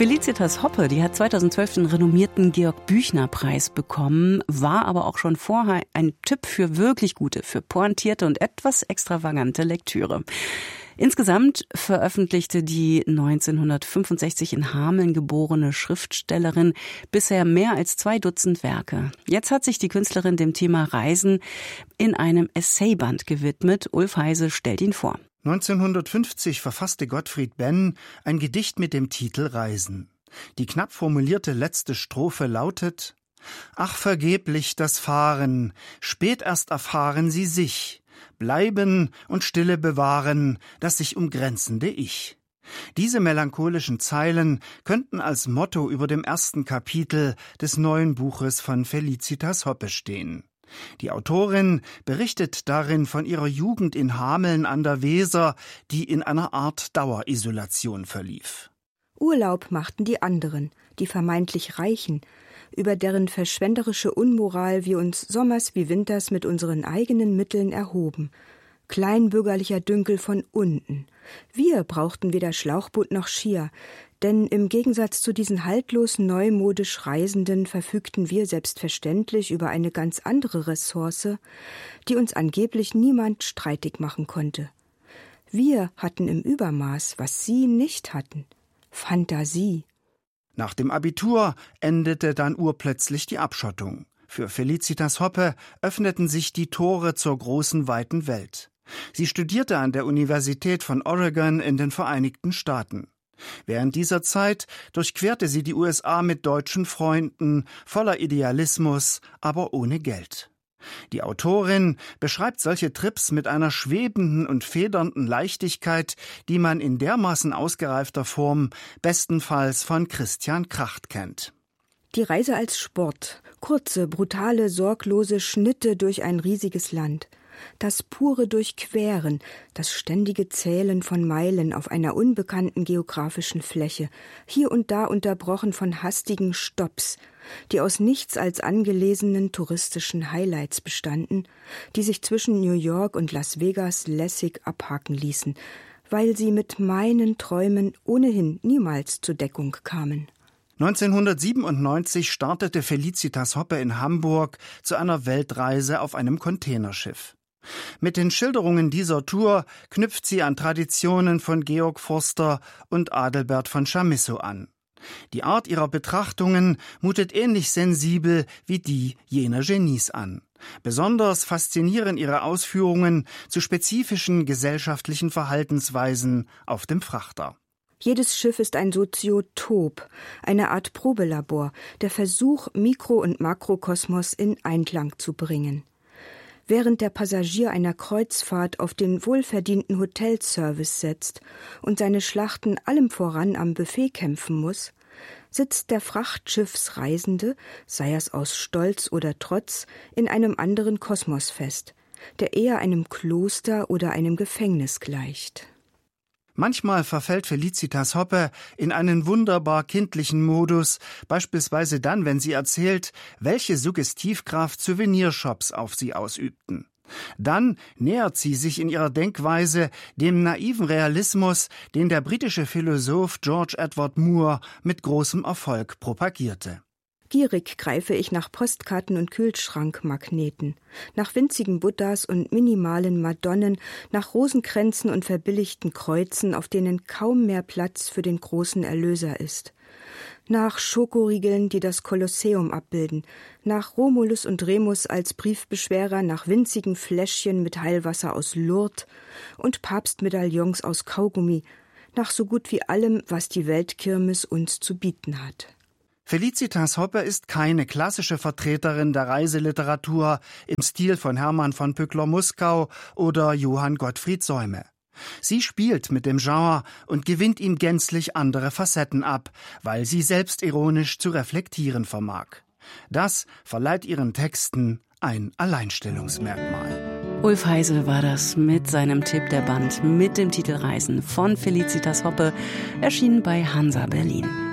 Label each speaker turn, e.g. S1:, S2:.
S1: Felicitas Hoppe, die hat 2012 den renommierten Georg-Büchner-Preis bekommen, war aber auch schon vorher ein Tipp für wirklich gute, für pointierte und etwas extravagante Lektüre. Insgesamt veröffentlichte die 1965 in Hameln geborene Schriftstellerin bisher mehr als 2 Dutzend Werke. Jetzt hat sich die Künstlerin dem Thema Reisen in einem Essayband gewidmet. Ulf Heise stellt ihn vor.
S2: 1950 verfasste Gottfried Benn ein Gedicht mit dem Titel Reisen. Die knapp formulierte letzte Strophe lautet: Ach, vergeblich das Fahren, spät erst erfahren sie sich, bleiben und Stille bewahren, das sich umgrenzende Ich. Diese melancholischen Zeilen könnten als Motto über dem ersten Kapitel des neuen Buches von Felicitas Hoppe stehen. Die Autorin berichtet darin von ihrer Jugend in Hameln an der Weser, die in einer Art Dauerisolation verlief.
S3: Urlaub machten die anderen, die vermeintlich Reichen, über deren verschwenderische Unmoral wir uns sommers wie winters mit unseren eigenen Mitteln erhoben. Kleinbürgerlicher Dünkel von unten. Wir brauchten weder Schlauchboot noch Skier, denn im Gegensatz zu diesen haltlos neumodisch Reisenden verfügten wir selbstverständlich über eine ganz andere Ressource, die uns angeblich niemand streitig machen konnte. Wir hatten im Übermaß, was sie nicht hatten: Fantasie.
S2: Nach dem Abitur endete dann urplötzlich die Abschottung. Für Felicitas Hoppe öffneten sich die Tore zur großen, weiten Welt. Sie studierte an der Universität von Oregon in den Vereinigten Staaten. Während dieser Zeit durchquerte sie die USA mit deutschen Freunden, voller Idealismus, aber ohne Geld. Die Autorin beschreibt solche Trips mit einer schwebenden und federnden Leichtigkeit, die man in dermaßen ausgereifter Form bestenfalls von Christian Kracht kennt.
S3: Die Reise als Sport, kurze, brutale, sorglose Schnitte durch ein riesiges Land. Das pure Durchqueren, das ständige Zählen von Meilen auf einer unbekannten geografischen Fläche, hier und da unterbrochen von hastigen Stopps, die aus nichts als angelesenen touristischen Highlights bestanden, die sich zwischen New York und Las Vegas lässig abhaken ließen, weil sie mit meinen Träumen ohnehin niemals zur Deckung kamen.
S2: 1997 startete Felicitas Hoppe in Hamburg zu einer Weltreise auf einem Containerschiff. Mit den Schilderungen dieser Tour knüpft sie an Traditionen von Georg Forster und Adelbert von Chamisso an. Die Art ihrer Betrachtungen mutet ähnlich sensibel wie die jener Genies an. Besonders faszinieren ihre Ausführungen zu spezifischen gesellschaftlichen Verhaltensweisen auf dem Frachter.
S3: Jedes Schiff ist ein Soziotop, eine Art Probelabor, der Versuch, Mikro- und Makrokosmos in Einklang zu bringen. Während der Passagier einer Kreuzfahrt auf den wohlverdienten Hotelservice setzt und seine Schlachten allem voran am Buffet kämpfen muss, sitzt der Frachtschiffsreisende, sei es aus Stolz oder Trotz, in einem anderen Kosmos fest, der eher einem Kloster oder einem Gefängnis gleicht.
S2: Manchmal verfällt Felicitas Hoppe in einen wunderbar kindlichen Modus, beispielsweise dann, wenn sie erzählt, welche Suggestivkraft Souvenirshops auf sie ausübten. Dann nähert sie sich in ihrer Denkweise dem naiven Realismus, den der britische Philosoph George Edward Moore mit großem Erfolg propagierte.
S3: Gierig greife ich nach Postkarten und Kühlschrankmagneten, nach winzigen Buddhas und minimalen Madonnen, nach Rosenkränzen und verbilligten Kreuzen, auf denen kaum mehr Platz für den großen Erlöser ist, nach Schokoriegeln, die das Kolosseum abbilden, nach Romulus und Remus als Briefbeschwerer, nach winzigen Fläschchen mit Heilwasser aus Lourdes und Papstmedaillons aus Kaugummi, nach so gut wie allem, was die Weltkirmes uns zu bieten hat.
S2: Felicitas Hoppe ist keine klassische Vertreterin der Reiseliteratur im Stil von Hermann von Pückler-Muskau oder Johann Gottfried Säume. Sie spielt mit dem Genre und gewinnt ihm gänzlich andere Facetten ab, weil sie selbstironisch zu reflektieren vermag. Das verleiht ihren Texten ein Alleinstellungsmerkmal.
S1: Ulf Heise war das mit seinem Tipp der Band mit dem Titel Reisen von Felicitas Hoppe, erschienen bei Hansa Berlin.